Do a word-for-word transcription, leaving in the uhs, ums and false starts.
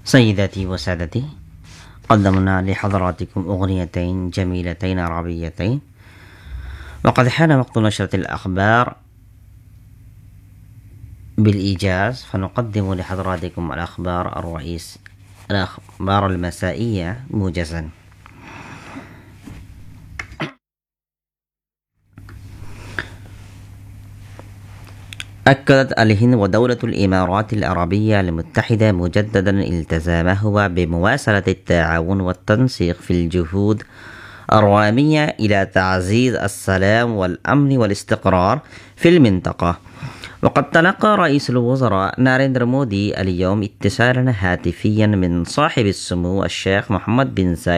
سيداتي وسادتي، قدمنا لحضراتكم أغنيتين جميلتين عربيتين، وقد حان وقت نشرة الأخبار بالإيجاز، فنقدم لحضراتكم الأخبار الرئيس الأخبار المسائية موجزا. أكدت الهند ودولة الإمارات العربية المتحدة مجددا التزامهما بمواصلة التعاون والتنسيق في الجهود الرامية إلى تعزيز السلام والأمن والاستقرار في المنطقة. وقد تلقى رئيس الوزراء ناريندرا مودي اليوم اتصالا هاتفيا من صاحب السمو الشيخ محمد بن زايد